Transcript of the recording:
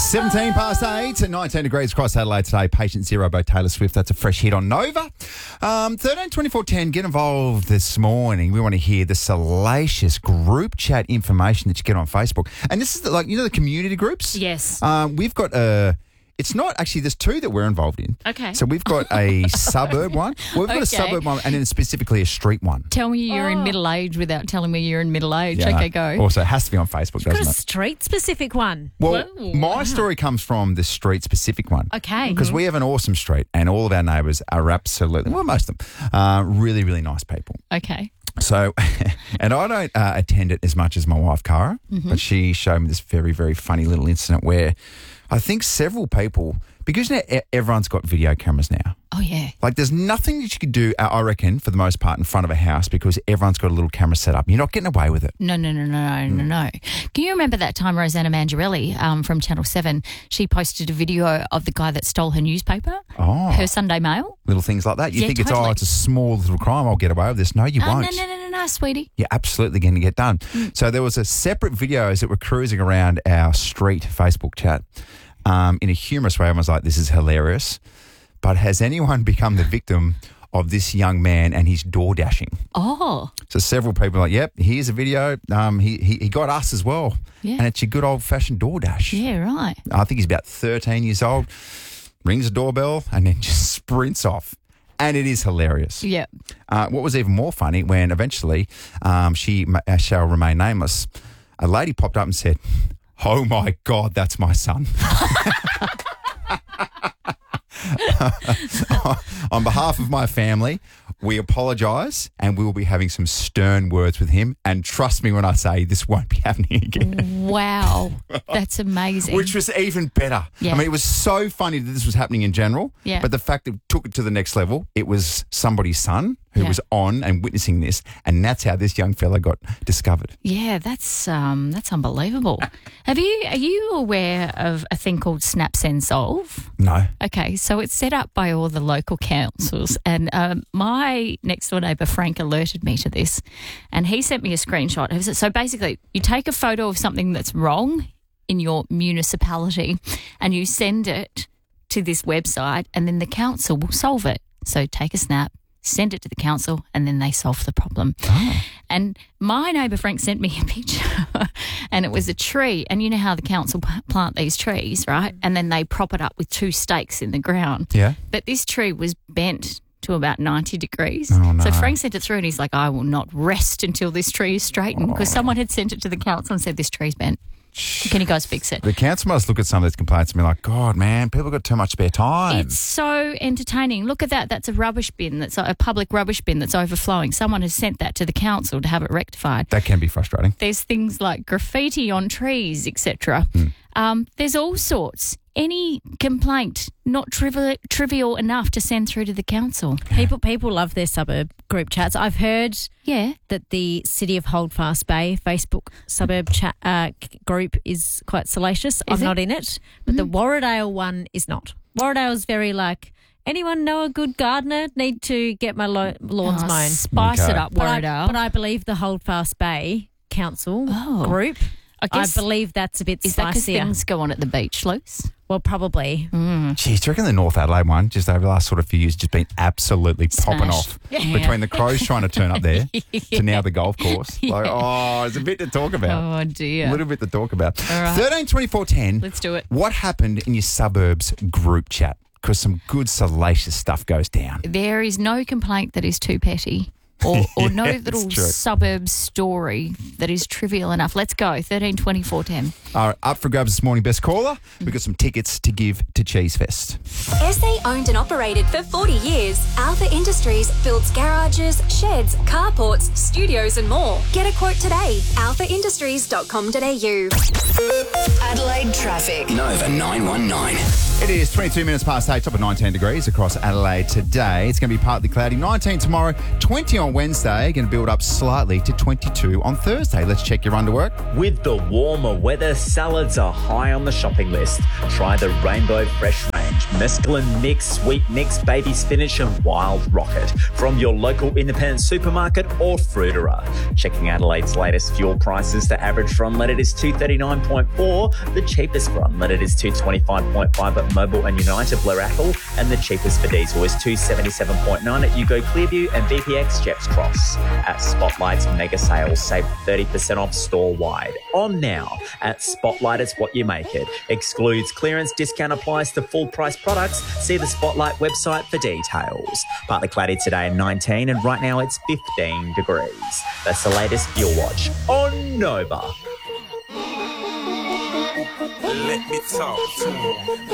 17 past 8 and 19 degrees across Adelaide today. Patient Zero by Taylor Swift. That's a fresh hit on Nova. 13 24 10. Get involved this morning. We want to hear the salacious group chat information that you get on Facebook. And this is the community groups? Yes. We've got it's not actually, there's two that we're involved in. Okay. So we've got a suburb one. We've got a Okay. suburb one and then specifically a street one. Tell me you're in middle age without telling me you're in middle age. Yeah. Okay, go. Also, it has to be on Facebook, Got a doesn't it? street-specific one. Well, Whoa. my story comes from the street-specific one. Okay. Because we have an awesome street and all of our neighbours are absolutely, well, most of them, really, really nice people. Okay. So, and I don't attend it as much as my wife, Cara, but she showed me this very, very funny little incident where I think several people, because now everyone's got video cameras now. Oh, yeah. Like there's nothing that you could do, I reckon, for the most part in front of a house because everyone's got a little camera set up. You're not getting away with it. No. Can you remember that time Rosanna Mangiarelli from Channel 7, she posted a video of the guy that stole her newspaper, her Sunday Mail? Little things like that. You Yeah, think totally. it's a small little crime, I'll get away with this. No, you won't. No, sweetie. You're absolutely going to get done. So there was a separate videos that were cruising around our street Facebook chat in a humorous way. I was like, this is hilarious. But has anyone become the victim of this young man and his door dashing? Oh. So several people are like, yep, here's a video. He got us as well. Yeah. And it's your good old-fashioned door dash. Yeah, right. I think he's about 13 years old, rings a doorbell and then just sprints off. And it is hilarious. Yeah. What was even more funny when eventually she shall remain nameless, a lady popped up and said, "Oh my God, that's my son." On behalf of my family, we apologise and we will be having some stern words with him. And trust me when I say this won't be happening again. Wow. That's amazing. Which was even better. Yeah. I mean, it was so funny that this was happening in general. Yeah. But the fact that it took it to the next level, it was somebody's son who Yeah. was on and witnessing this. And that's how this young fella got discovered. Yeah, that's unbelievable. Are you aware of a thing called Snap Send Solve? No. Okay, so it's set up by all the local councils, and my next door neighbour Frank alerted me to this, and he sent me a screenshot. So basically, you take a photo of something that's wrong in your municipality, and you send it to this website, and then the council will solve it. So take a snap, send it to the council, and then they solve the problem. Oh. And my neighbour Frank sent me a picture and it was a tree. And you know how the council plant these trees, right? And then they prop it up with two stakes in the ground. Yeah. But this tree was bent to about 90 degrees. Oh, no. So Frank sent it through and he's like, I will not rest until this tree is straightened because someone had sent it to the council and said this tree's bent. Can you guys fix it? The council must look at some of these complaints and be like, God, man, people got too much spare time. It's so entertaining. Look at that. That's a rubbish bin. That's a public rubbish bin that's overflowing. Someone has sent that to the council to have it rectified. That can be frustrating. There's things like graffiti on trees, etc. There's all sorts. Any complaint not trivial enough to send through to the council. People love their suburb group chats. I've heard that the City of Holdfast Bay Facebook suburb chat group is quite salacious. I'm not in it, but the Warradale one is not. Warradale's very like, anyone know a good gardener? Need to get my lawns mown. Spice it Okay. up, But Warradale. I believe the Holdfast Bay Council Oh. group, I I guess, believe that's a bit is that because spicier. things go on at the beach, Luce? Well, probably. Jeez, do you reckon the North Adelaide one, just over the last sort of few years, just been absolutely popping Smashed. off Yeah. between the Crows trying to turn up there to now the golf course? Like, there's a bit to talk about. Oh, dear. A little bit to talk about. All right. 13 24 10. Let's do it. What happened in your suburbs group chat? Because some good salacious stuff goes down. There is no complaint that is too petty or no Yeah, little it's true. suburb story that is trivial enough. Let's go. 13 24 10. All right, up for grabs this morning, best caller. We've got some tickets to give to Cheese Fest. SA owned and operated for 40 years, Alpha Industries builds garages, sheds, carports, studios and more. Get a quote today. alphaindustries.com.au. Adelaide traffic. Nova 919. It is 22 minutes past 8, top of 19 degrees across Adelaide today. It's going to be partly cloudy, 19 tomorrow, 20 on Wednesday, going to build up slightly to 22 on Thursday. Let's check your underwork. With the warmer weather, salads are high on the shopping list. Try the Rainbow Fresh Range. range. Mescaline Mix, Sweet Mix, Baby Spinach and Wild Rocket from your local independent supermarket or fruiterer. Checking Adelaide's latest fuel prices, the average for unleaded is $2.39.4. The cheapest for unleaded is $2.25.5 at Mobil and United Blarakle, and the cheapest for diesel is $2.77.9 at Yugo Clearview and BPX Jets Cross. At Spotlight's mega sales, save 30% off store-wide. On now at Spotlight, it's what you make it. Excludes clearance, discount applies to full-price products. See the Spotlight website for details. Partly cloudy today, 19, and right now it's 15 degrees. That's the latest fuel watch on Nova. Let me talk to you.